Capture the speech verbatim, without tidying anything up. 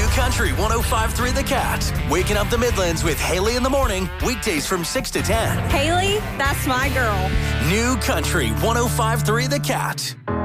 Country one oh five point three The Cat. Waking up the Midlands with Haley in the morning. Weekdays from six to ten. Haley, that's my girl. New Country one oh five point three The Cat.